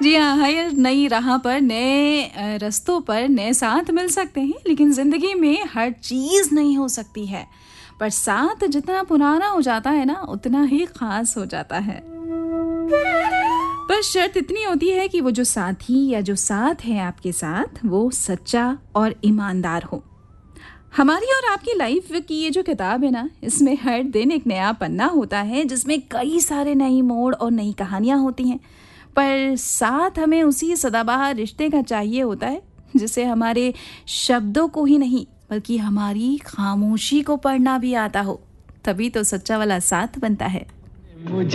जी हाँ, हर नई राह पर नए रास्तों पर नए साथ मिल सकते हैं, लेकिन ज़िंदगी में हर चीज़ नहीं हो सकती है। पर साथ जितना पुराना हो जाता है ना, उतना ही ख़ास हो जाता है। पर शर्त इतनी होती है कि वो जो साथी या जो साथ है आपके साथ, वो सच्चा और ईमानदार हो। हमारी और आपकी लाइफ की ये जो किताब है ना, इसमें हर दिन एक नया पन्ना होता है जिसमें कई सारे नई मोड़ और नई कहानियां होती हैं। पर साथ हमें उसी सदाबहार रिश्ते का चाहिए होता है जिसे हमारे शब्दों को ही नहीं बल्कि हमारी खामोशी को पढ़ना भी आता हो। तभी तो सच्चा वाला साथ बनता है।